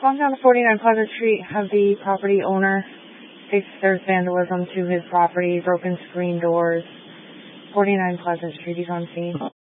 Gone down to 49 Pleasant Street, have the property owner fix there's vandalism to his property, broken screen doors. 49 Pleasant Street, he's on scene.